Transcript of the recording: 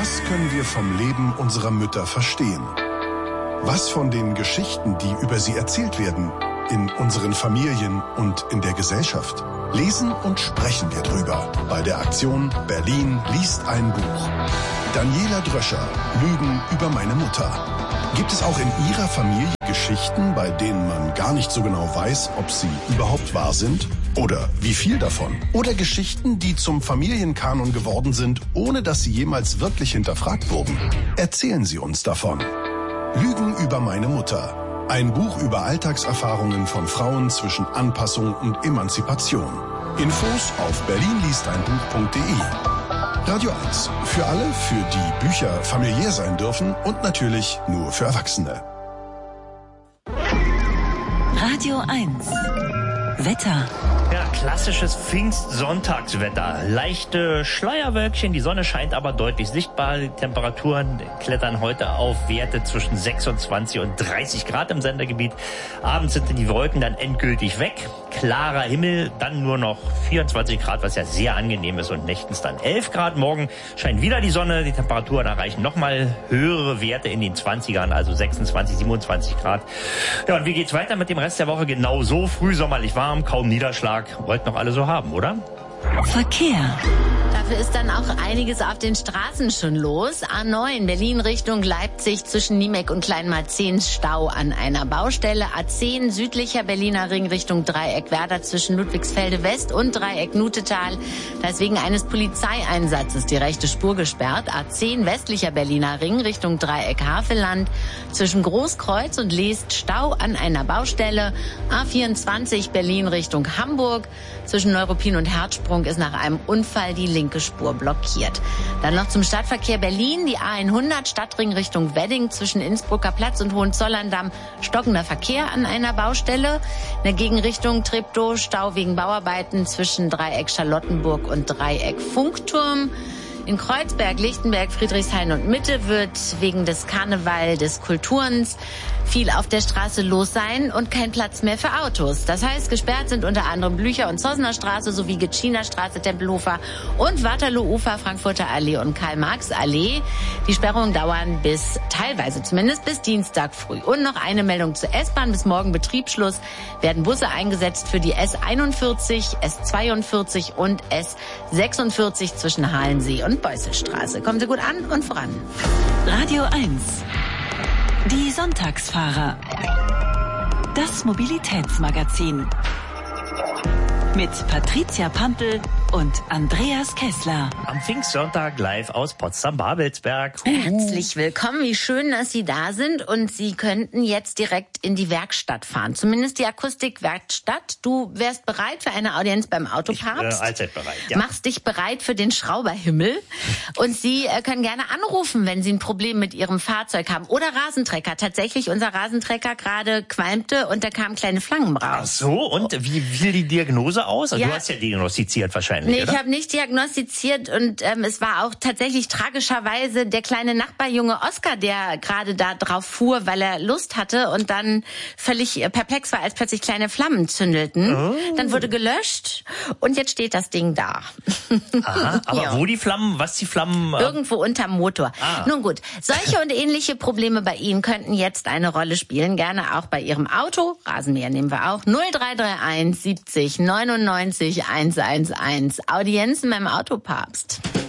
Was können wir vom Leben unserer Mütter verstehen? Was von den Geschichten, die über sie erzählt werden, in unseren Familien und in der Gesellschaft? Lesen und sprechen wir drüber bei der Aktion Berlin liest ein Buch. Daniela Dröscher, Lügen über meine Mutter. Gibt es auch in Ihrer Familie Geschichten, bei denen man gar nicht so genau weiß, ob sie überhaupt wahr sind? Oder wie viel davon? Oder Geschichten, die zum Familienkanon geworden sind, ohne dass sie jemals wirklich hinterfragt wurden? Erzählen Sie uns davon. Lügen über meine Mutter. Ein Buch über Alltagserfahrungen von Frauen zwischen Anpassung und Emanzipation. Infos auf berlinliesteinbuch.de. Radio 1. Für alle, für die Bücher familiär sein dürfen und natürlich nur für Erwachsene. Radio 1. Wetter. Ja, klassisches Pfingstsonntagswetter. Leichte Schleierwölkchen, die Sonne scheint aber deutlich sichtbar. Die Temperaturen klettern heute auf Werte zwischen 26 und 30 Grad im Sendegebiet. Abends sind die Wolken dann endgültig weg. Klarer Himmel, dann nur noch 24 Grad, was ja sehr angenehm ist, und nächtens dann 11 Grad. Morgen scheint wieder die Sonne. Die Temperaturen erreichen nochmal höhere Werte in den 20ern, also 26, 27 Grad. Ja, und wie geht's weiter mit dem Rest der Woche? Genauso frühsommerlich warm, kaum Niederschlag. Wollten noch alle so haben, oder? Verkehr. Dafür ist dann auch einiges auf den Straßen schon los. A9 Berlin Richtung Leipzig zwischen Niemek und Kleinmarzehns Stau an einer Baustelle. A10 südlicher Berliner Ring Richtung Dreieck Werder zwischen Ludwigsfelde West und Dreieck Nutetal. Da ist wegen eines Polizeieinsatzes die rechte Spur gesperrt. A10 westlicher Berliner Ring Richtung Dreieck Havelland zwischen Großkreuz und Leest Stau an einer Baustelle. A24 Berlin Richtung Hamburg zwischen Neuruppin und Herzsprung ist nach einem Unfall die linke Spur blockiert. Dann noch zum Stadtverkehr Berlin, die A100 Stadtring Richtung Wedding zwischen Innsbrucker Platz und Hohenzollern-Damm, stockender Verkehr an einer Baustelle. In der Gegenrichtung Treptow Stau wegen Bauarbeiten zwischen Dreieck Charlottenburg und Dreieck Funkturm. In Kreuzberg, Lichtenberg, Friedrichshain und Mitte wird wegen des Karneval des Kulturens viel auf der Straße los sein und kein Platz mehr für Autos. Das heißt, gesperrt sind unter anderem Blücher- und Zossener Straße sowie Gitschiner Straße, Tempelhofer und Waterloo-Ufer, Frankfurter Allee und Karl-Marx-Allee. Die Sperrungen dauern teilweise zumindest bis Dienstag früh. Und noch eine Meldung zur S-Bahn. Bis morgen Betriebsschluss werden Busse eingesetzt für die S41, S42 und S46 zwischen Halensee und Beusselstraße. Kommen Sie gut an und voran. Radio 1. Die Sonntagsfahrer. Das Mobilitätsmagazin. Mit Patricia Pampel und Andreas Kessler. Am Pfingstsonntag live aus Potsdam-Babelsberg. Herzlich willkommen, wie schön, dass Sie da sind, und Sie könnten jetzt direkt in die Werkstatt fahren. Zumindest die Akustikwerkstatt. Du wärst bereit für eine Audienz beim Autopapst. Allzeit bereit, ja. Machst dich bereit für den Schrauberhimmel. Und Sie können gerne anrufen, wenn Sie ein Problem mit Ihrem Fahrzeug haben. Oder Rasentrecker. Tatsächlich, unser Rasentrecker gerade qualmte und da kamen kleine Flammen raus. Ach so, und wie fiel die Diagnose aus? Also, ja. Du hast ja diagnostiziert wahrscheinlich. Nee, ich habe nicht diagnostiziert, und es war auch tatsächlich tragischerweise der kleine Nachbarjunge Oskar, der gerade da drauf fuhr, weil er Lust hatte und dann völlig perplex war, als plötzlich kleine Flammen zündelten. Oh. Dann wurde gelöscht und jetzt steht das Ding da. Aha, aber ja. Wo die Flammen, was die Flammen? Irgendwo unterm Motor. Ah. Nun gut, solche und ähnliche Probleme bei Ihnen könnten jetzt eine Rolle spielen, gerne auch bei Ihrem Auto. Rasenmäher nehmen wir auch. 0331 70 99 111. Audienzen beim Autopapst.